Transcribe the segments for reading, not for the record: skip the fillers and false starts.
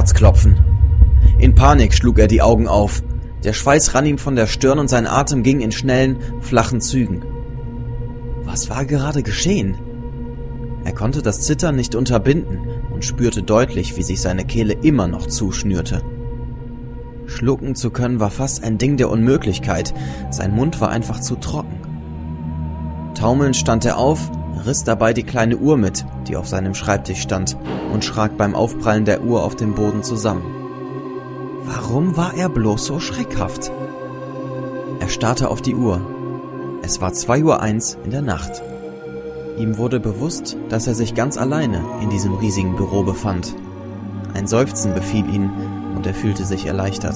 Herzklopfen. In Panik schlug er die Augen auf. Der Schweiß rann ihm von der Stirn und sein Atem ging in schnellen, flachen Zügen. Was war gerade geschehen? Er konnte das Zittern nicht unterbinden und spürte deutlich, wie sich seine Kehle immer noch zuschnürte. Schlucken zu können war fast ein Ding der Unmöglichkeit. Sein Mund war einfach zu trocken. Taumelnd stand er auf, riss dabei die kleine Uhr mit, die auf seinem Schreibtisch stand, und schrak beim Aufprallen der Uhr auf dem Boden zusammen. Warum war er bloß so schreckhaft? Er starrte auf die Uhr. Es war 2:01 Uhr in der Nacht. Ihm wurde bewusst, dass er sich ganz alleine in diesem riesigen Büro befand. Ein Seufzen befiel ihn und er fühlte sich erleichtert.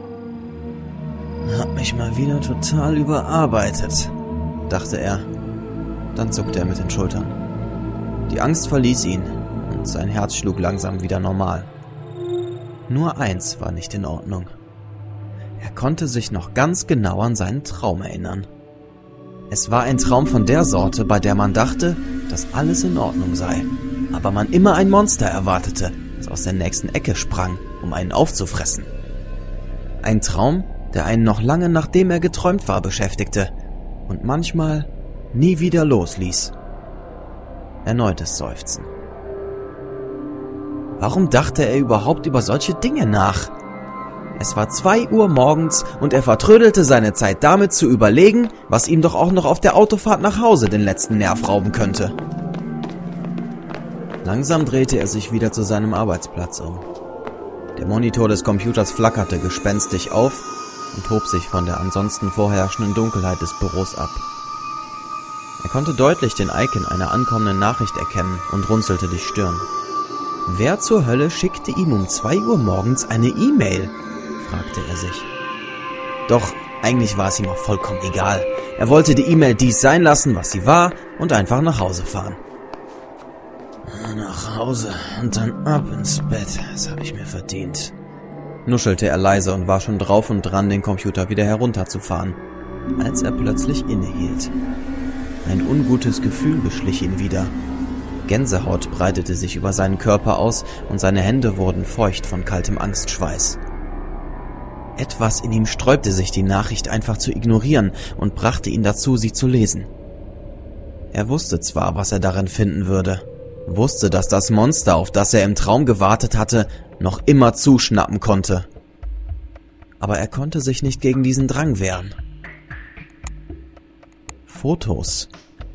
Hab mich mal wieder total überarbeitet, dachte er. Dann zuckte er mit den Schultern. Die Angst verließ ihn und sein Herz schlug langsam wieder normal. Nur eins war nicht in Ordnung. Er konnte sich noch ganz genau an seinen Traum erinnern. Es war ein Traum von der Sorte, bei der man dachte, dass alles in Ordnung sei, aber man immer ein Monster erwartete, das aus der nächsten Ecke sprang, um einen aufzufressen. Ein Traum, der einen noch lange nachdem er geträumt war beschäftigte und manchmal nie wieder losließ. Erneutes Seufzen. Warum dachte er überhaupt über solche Dinge nach? Es war 2 Uhr morgens und er vertrödelte seine Zeit damit zu überlegen, was ihm doch auch noch auf der Autofahrt nach Hause den letzten Nerv rauben könnte. Langsam drehte er sich wieder zu seinem Arbeitsplatz um. Der Monitor des Computers flackerte gespenstisch auf und hob sich von der ansonsten vorherrschenden Dunkelheit des Büros ab. Er konnte deutlich den Icon einer ankommenden Nachricht erkennen und runzelte die Stirn. Wer zur Hölle schickte ihm um 2 Uhr morgens eine E-Mail? Fragte er sich. Doch eigentlich war es ihm auch vollkommen egal. Er wollte die E-Mail dies sein lassen, was sie war, und einfach nach Hause fahren. Nach Hause und dann ab ins Bett, das habe ich mir verdient, nuschelte er leise und war schon drauf und dran, den Computer wieder herunterzufahren, als er plötzlich innehielt. Ein ungutes Gefühl beschlich ihn wieder. Gänsehaut breitete sich über seinen Körper aus und seine Hände wurden feucht von kaltem Angstschweiß. Etwas in ihm sträubte sich, die Nachricht einfach zu ignorieren und brachte ihn dazu, sie zu lesen. Er wusste zwar, was er darin finden würde, wusste, dass das Monster, auf das er im Traum gewartet hatte, noch immer zuschnappen konnte. Aber er konnte sich nicht gegen diesen Drang wehren. Fotos.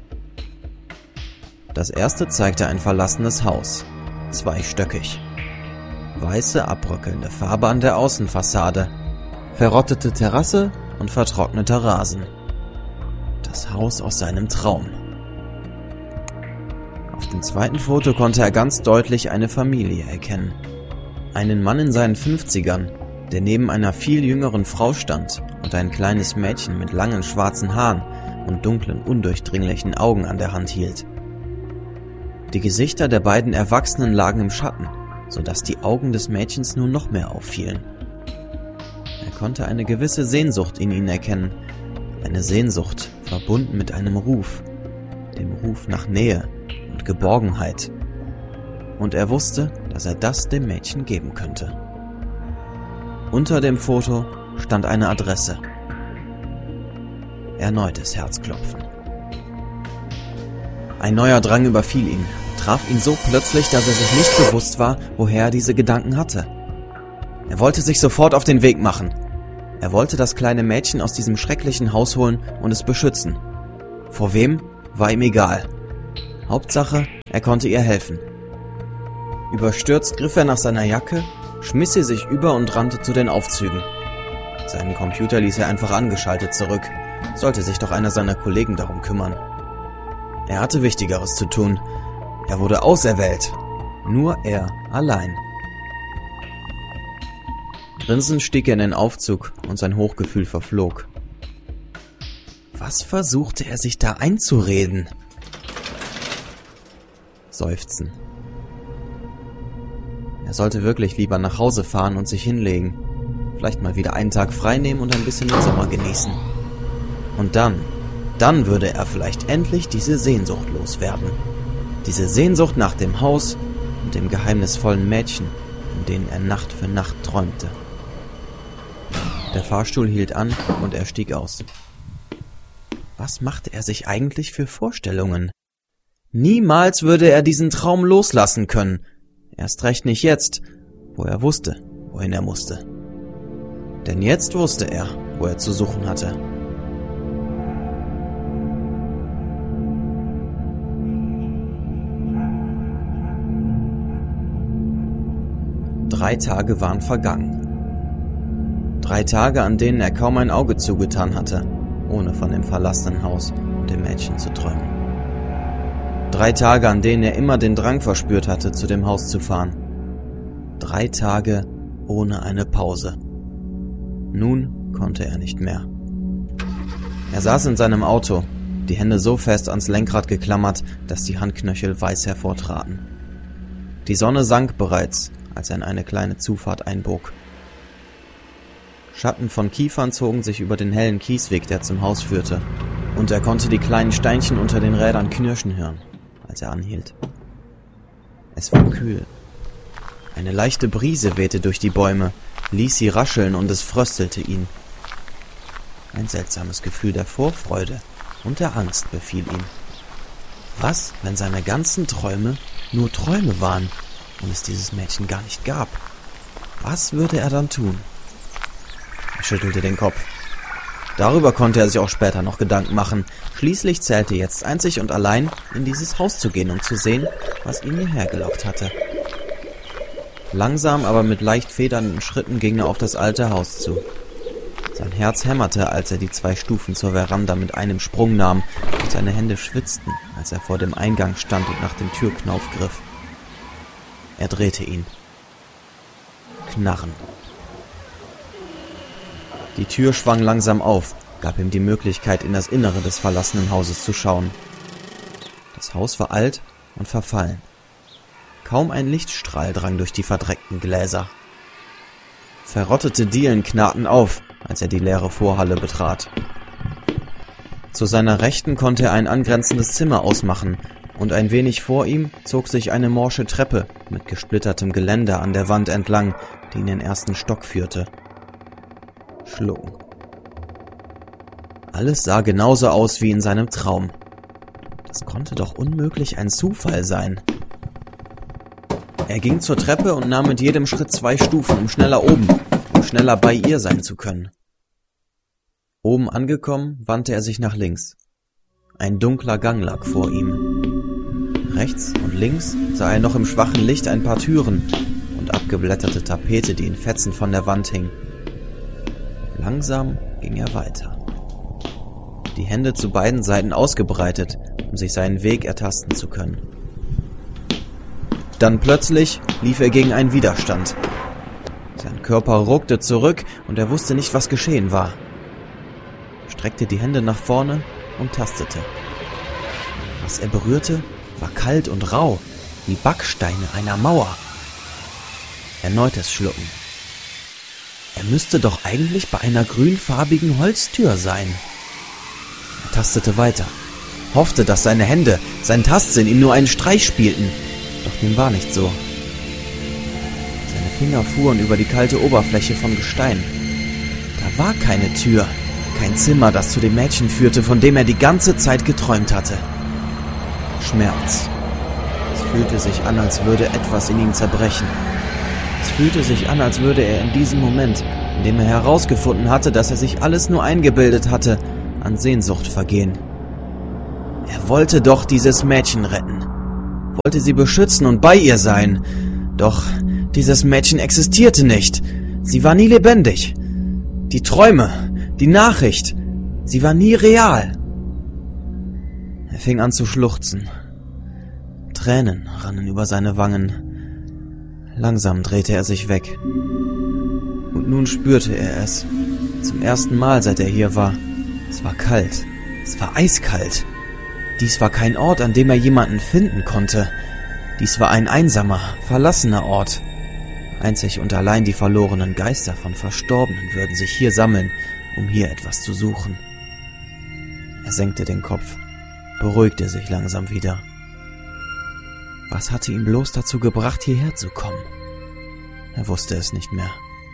Das erste zeigte ein verlassenes Haus, zweistöckig. Weiße, abbröckelnde Farbe an der Außenfassade, verrottete Terrasse und vertrockneter Rasen. Das Haus aus seinem Traum. Auf dem zweiten Foto konnte er ganz deutlich eine Familie erkennen. Einen Mann in seinen 50ern, der neben einer viel jüngeren Frau stand und ein kleines Mädchen mit langen schwarzen Haaren und dunklen, undurchdringlichen Augen an der Hand hielt. Die Gesichter der beiden Erwachsenen lagen im Schatten, sodass die Augen des Mädchens nur noch mehr auffielen. Er konnte eine gewisse Sehnsucht in ihnen erkennen, eine Sehnsucht verbunden mit einem Ruf, dem Ruf nach Nähe und Geborgenheit. Und er wusste, dass er das dem Mädchen geben könnte. Unter dem Foto stand eine Adresse. Erneutes Herzklopfen. Ein neuer Drang überfiel ihn, traf ihn so plötzlich, dass er sich nicht bewusst war, woher er diese Gedanken hatte. Er wollte sich sofort auf den Weg machen. Er wollte das kleine Mädchen aus diesem schrecklichen Haus holen und es beschützen. Vor wem, war ihm egal. Hauptsache, er konnte ihr helfen. Überstürzt griff er nach seiner Jacke, schmiss sie sich über und rannte zu den Aufzügen. Seinen Computer ließ er einfach angeschaltet zurück. Sollte sich doch einer seiner Kollegen darum kümmern. Er hatte Wichtigeres zu tun. Er wurde auserwählt. Nur er allein. Grinsend stieg er in den Aufzug und sein Hochgefühl verflog. Was versuchte er sich da einzureden? Seufzen. Er sollte wirklich lieber nach Hause fahren und sich hinlegen. Vielleicht mal wieder einen Tag frei nehmen und ein bisschen den Sommer genießen. Und dann würde er vielleicht endlich diese Sehnsucht loswerden. Diese Sehnsucht nach dem Haus und dem geheimnisvollen Mädchen, von denen er Nacht für Nacht träumte. Der Fahrstuhl hielt an und er stieg aus. Was machte er sich eigentlich für Vorstellungen? Niemals würde er diesen Traum loslassen können. Erst recht nicht jetzt, wo er wusste, wohin er musste. Denn jetzt wusste er, wo er zu suchen hatte. Drei Tage waren vergangen. 3 Tage, an denen er kaum ein Auge zugetan hatte, ohne von dem verlassenen Haus und dem Mädchen zu träumen. 3 Tage, an denen er immer den Drang verspürt hatte, zu dem Haus zu fahren. 3 Tage ohne eine Pause. Nun konnte er nicht mehr. Er saß in seinem Auto, die Hände so fest ans Lenkrad geklammert, dass die Handknöchel weiß hervortraten. Die Sonne sank bereits, als er in eine kleine Zufahrt einbog. Schatten von Kiefern zogen sich über den hellen Kiesweg, der zum Haus führte, und er konnte die kleinen Steinchen unter den Rädern knirschen hören, als er anhielt. Es war kühl. Eine leichte Brise wehte durch die Bäume, ließ sie rascheln und es fröstelte ihn. Ein seltsames Gefühl der Vorfreude und der Angst befiel ihn. Was, wenn seine ganzen Träume nur Träume waren und es dieses Mädchen gar nicht gab? Was würde er dann tun? Er schüttelte den Kopf. Darüber konnte er sich auch später noch Gedanken machen. Schließlich zählte jetzt einzig und allein, in dieses Haus zu gehen, um zu sehen, was ihn hierher gelockt hatte. Langsam, aber mit leicht federnden Schritten ging er auf das alte Haus zu. Sein Herz hämmerte, als er die 2 Stufen zur Veranda mit einem Sprung nahm, und seine Hände schwitzten, als er vor dem Eingang stand und nach dem Türknauf griff. Er drehte ihn. Knarren. Die Tür schwang langsam auf, gab ihm die Möglichkeit, in das Innere des verlassenen Hauses zu schauen. Das Haus war alt und verfallen. Kaum ein Lichtstrahl drang durch die verdreckten Gläser. Verrottete Dielen knarrten auf, als er die leere Vorhalle betrat. Zu seiner Rechten konnte er ein angrenzendes Zimmer ausmachen, und ein wenig vor ihm zog sich eine morsche Treppe mit gesplittertem Geländer an der Wand entlang, die in den 1. Stock führte. Schlucken. Alles sah genauso aus wie in seinem Traum. Das konnte doch unmöglich ein Zufall sein. Er ging zur Treppe und nahm mit jedem Schritt 2 Stufen, um schneller bei ihr sein zu können. Oben angekommen, wandte er sich nach links. Ein dunkler Gang lag vor ihm. Rechts und links sah er noch im schwachen Licht ein paar Türen und abgeblätterte Tapete, die in Fetzen von der Wand hing. Langsam ging er weiter. Die Hände zu beiden Seiten ausgebreitet, um sich seinen Weg ertasten zu können. Dann plötzlich lief er gegen einen Widerstand. Sein Körper ruckte zurück und er wusste nicht, was geschehen war. Er streckte die Hände nach vorne und tastete. Was er berührte, war kalt und rau, wie Backsteine einer Mauer. Erneutes Schlucken. Er müsste doch eigentlich bei einer grünfarbigen Holztür sein. Er tastete weiter, hoffte, dass seine Hände, sein Tastsinn ihm nur einen Streich spielten, doch dem war nicht so. Seine Finger fuhren über die kalte Oberfläche von Gestein. Da war keine Tür, kein Zimmer, das zu dem Mädchen führte, von dem er die ganze Zeit geträumt hatte. Schmerz. Es fühlte sich an, als würde etwas in ihm zerbrechen. Es fühlte sich an, als würde er in diesem Moment, in dem er herausgefunden hatte, dass er sich alles nur eingebildet hatte, an Sehnsucht vergehen. Er wollte doch dieses Mädchen retten, wollte sie beschützen und bei ihr sein. Doch dieses Mädchen existierte nicht. Sie war nie lebendig. Die Träume, die Nachricht, sie war nie real. Er fing an zu schluchzen. Tränen rannen über seine Wangen. Langsam drehte er sich weg. Und nun spürte er es. Zum ersten Mal, seit er hier war. Es war kalt. Es war eiskalt. Dies war kein Ort, an dem er jemanden finden konnte. Dies war ein einsamer, verlassener Ort. Einzig und allein die verlorenen Geister von Verstorbenen würden sich hier sammeln, um hier etwas zu suchen. Er senkte den Kopf, beruhigte sich langsam wieder. Was hatte ihn bloß dazu gebracht, hierher zu kommen? Er wusste es nicht mehr.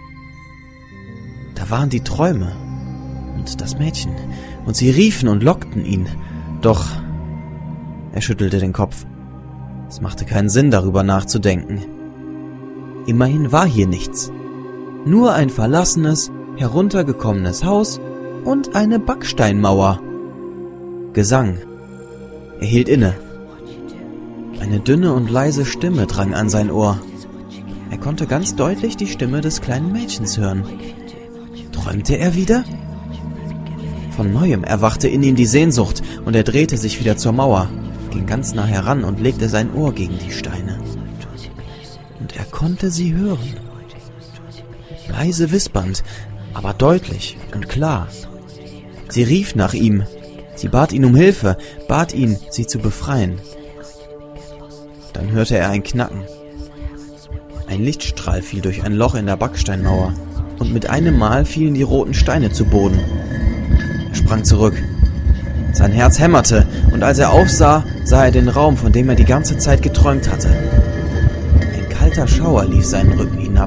Da waren die Träume und das Mädchen, und sie riefen und lockten ihn. Doch er schüttelte den Kopf. Es machte keinen Sinn, darüber nachzudenken. Immerhin war hier nichts. Nur ein verlassenes, heruntergekommenes Haus und eine Backsteinmauer. Gesang. Er hielt inne. Eine dünne und leise Stimme drang an sein Ohr. Er konnte ganz deutlich die Stimme des kleinen Mädchens hören. Träumte er wieder? Von neuem erwachte in ihm die Sehnsucht und er drehte sich wieder zur Mauer, ging ganz nah heran und legte sein Ohr gegen die Steine. Und er konnte sie hören. Leise wispernd, aber deutlich und klar. Sie rief nach ihm. Sie bat ihn um Hilfe, bat ihn, sie zu befreien. Dann hörte er ein Knacken. Ein Lichtstrahl fiel durch ein Loch in der Backsteinmauer und mit einem Mal fielen die roten Steine zu Boden. Er sprang zurück. Sein Herz hämmerte und als er aufsah, sah er den Raum, von dem er die ganze Zeit geträumt hatte. Ein kalter Schauer lief seinen Rücken hinab.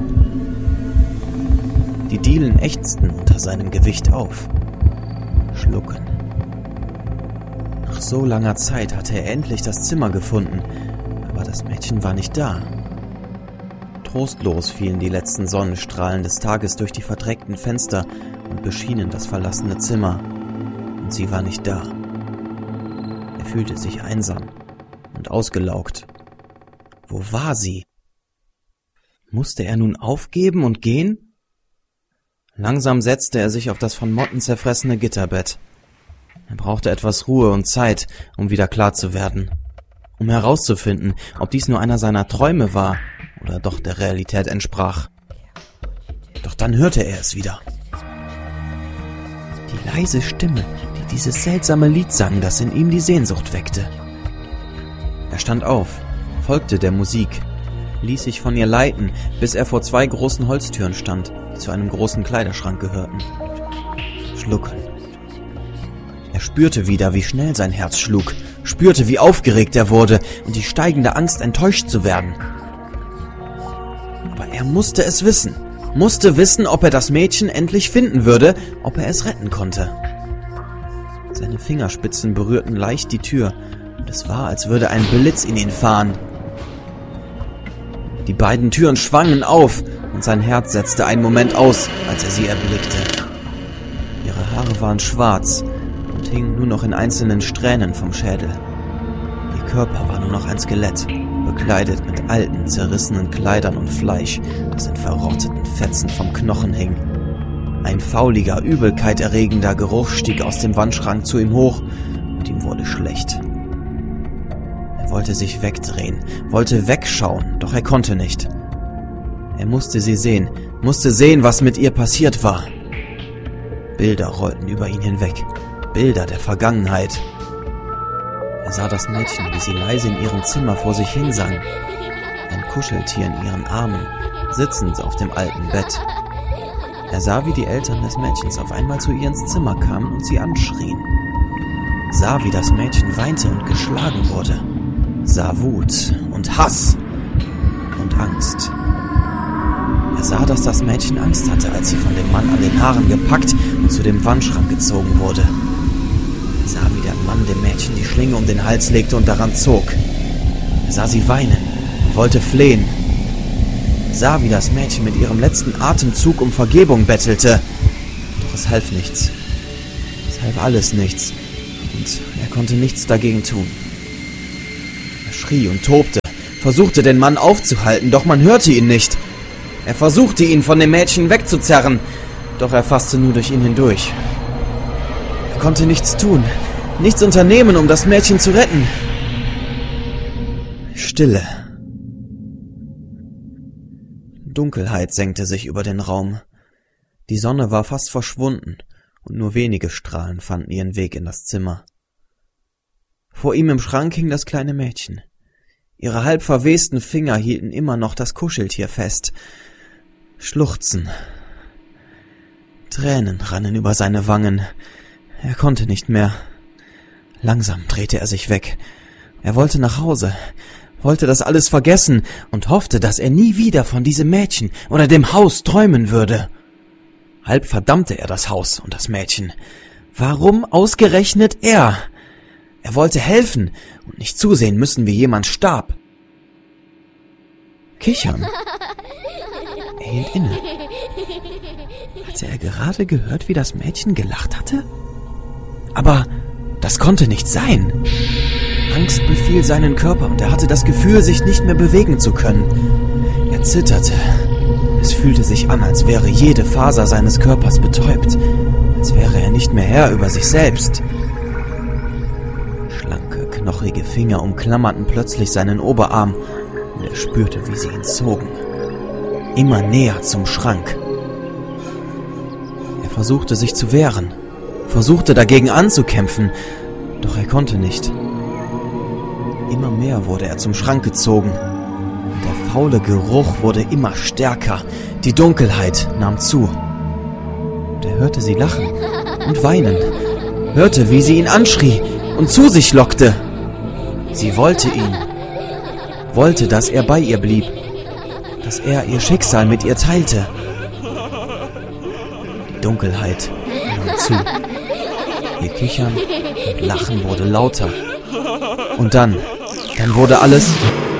Die Dielen ächzten unter seinem Gewicht auf. Schlucken. Nach so langer Zeit hatte er endlich das Zimmer gefunden, aber das Mädchen war nicht da. Trostlos fielen die letzten Sonnenstrahlen des Tages durch die verdreckten Fenster und beschienen das verlassene Zimmer, und sie war nicht da. Er fühlte sich einsam und ausgelaugt. Wo war sie? Musste er nun aufgeben und gehen? Langsam setzte er sich auf das von Motten zerfressene Gitterbett. Er brauchte etwas Ruhe und Zeit, um wieder klar zu werden. Um herauszufinden, ob dies nur einer seiner Träume war oder doch der Realität entsprach. Doch dann hörte er es wieder. Die leise Stimme, die dieses seltsame Lied sang, das in ihm die Sehnsucht weckte. Er stand auf, folgte der Musik, ließ sich von ihr leiten, bis er vor 2 großen Holztüren stand, die zu einem großen Kleiderschrank gehörten. Schlucken. Er spürte wieder, wie schnell sein Herz schlug, spürte, wie aufgeregt er wurde und die steigende Angst, enttäuscht zu werden. Aber er musste es wissen, musste wissen, ob er das Mädchen endlich finden würde, ob er es retten konnte. Seine Fingerspitzen berührten leicht die Tür und es war, als würde ein Blitz in ihn fahren. Die beiden Türen schwangen auf und sein Herz setzte einen Moment aus, als er sie erblickte. Ihre Haare waren schwarz und hingen nur noch in einzelnen Strähnen vom Schädel. Ihr Körper war nur noch ein Skelett, bekleidet mit alten, zerrissenen Kleidern und Fleisch, das in verrotteten Fetzen vom Knochen hing. Ein fauliger, übelkeiterregender Geruch stieg aus dem Wandschrank zu ihm hoch und ihm wurde schlecht. Er wollte sich wegdrehen, wollte wegschauen, doch er konnte nicht. Er musste sie sehen, musste sehen, was mit ihr passiert war. Bilder rollten über ihn hinweg, Bilder der Vergangenheit. Er sah das Mädchen, wie sie leise in ihrem Zimmer vor sich hinsang. Ein Kuscheltier in ihren Armen, sitzend auf dem alten Bett. Er sah, wie die Eltern des Mädchens auf einmal zu ihr ins Zimmer kamen und sie anschrien. Sah, wie das Mädchen weinte und geschlagen wurde. Sah Wut und Hass und Angst. Er sah, dass das Mädchen Angst hatte, als sie von dem Mann an den Haaren gepackt und zu dem Wandschrank gezogen wurde. Er sah, wie der Mann dem Mädchen die Schlinge um den Hals legte und daran zog. Er sah sie weinen und wollte flehen. Er sah, wie das Mädchen mit ihrem letzten Atemzug um Vergebung bettelte. Doch es half nichts. Es half alles nichts. Und er konnte nichts dagegen tun. Er schrie und tobte, versuchte den Mann aufzuhalten, doch man hörte ihn nicht. Er versuchte, ihn von dem Mädchen wegzuzerren, doch er fasste nur durch ihn hindurch. Er konnte nichts tun, nichts unternehmen, um das Mädchen zu retten. Stille. Dunkelheit senkte sich über den Raum. Die Sonne war fast verschwunden und nur wenige Strahlen fanden ihren Weg in das Zimmer. Vor ihm im Schrank hing das kleine Mädchen. Ihre halb verwesten Finger hielten immer noch das Kuscheltier fest. Schluchzen. Tränen rannen über seine Wangen. Er konnte nicht mehr. Langsam drehte er sich weg. Er wollte nach Hause. wollte das alles vergessen und hoffte, dass er nie wieder von diesem Mädchen oder dem Haus träumen würde. Halb verdammte er das Haus und das Mädchen. Warum ausgerechnet er? Er wollte helfen und nicht zusehen müssen, wie jemand starb. Kichern. Er hielt inne. Hatte er gerade gehört, wie das Mädchen gelacht hatte? Aber das konnte nicht sein. Angst befiel seinen Körper und er hatte das Gefühl, sich nicht mehr bewegen zu können. Er zitterte. Es fühlte sich an, als wäre jede Faser seines Körpers betäubt, als wäre er nicht mehr Herr über sich selbst. Schlanke, knochige Finger umklammerten plötzlich seinen Oberarm und er spürte, wie sie ihn zogen. Immer näher zum Schrank. Er versuchte sich zu wehren, versuchte dagegen anzukämpfen, doch er konnte nicht. Immer mehr wurde er zum Schrank gezogen. Der faule Geruch wurde immer stärker. Die Dunkelheit nahm zu. Und er hörte sie lachen und weinen, hörte, wie sie ihn anschrie und zu sich lockte. Sie wollte ihn, wollte, dass er bei ihr blieb, dass er ihr Schicksal mit ihr teilte. Die Dunkelheit nahm zu. Ihr Kichern und Lachen wurde lauter. Und dann wurde alles